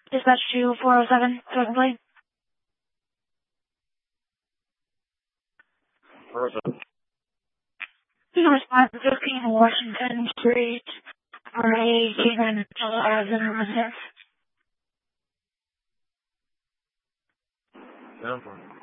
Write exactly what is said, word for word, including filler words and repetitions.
Dispatch to four oh seven, second plate. four oh seven. You can respond to fifteen Washington Street for a canine as in residence. Down for